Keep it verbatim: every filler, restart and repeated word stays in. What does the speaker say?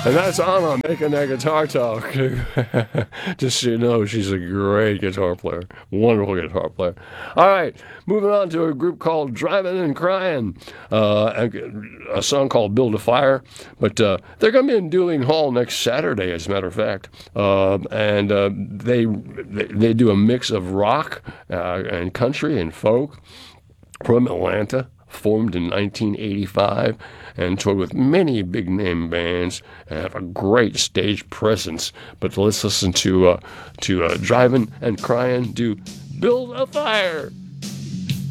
And that's Anna making that guitar talk. Just so you know, she's a great guitar player. Wonderful guitar player. All right, moving on to a group called Driving and Crying. Uh, a, a song called Build a Fire. But uh, they're going to be in Dueling Hall next Saturday, as a matter of fact. Uh, and uh, they, they they do a mix of rock uh, and country and folk from Atlanta. Formed in nineteen eighty-five and toured with many big-name bands and have a great stage presence. But let's listen to uh, to uh, Driving and Crying do Build a Fire.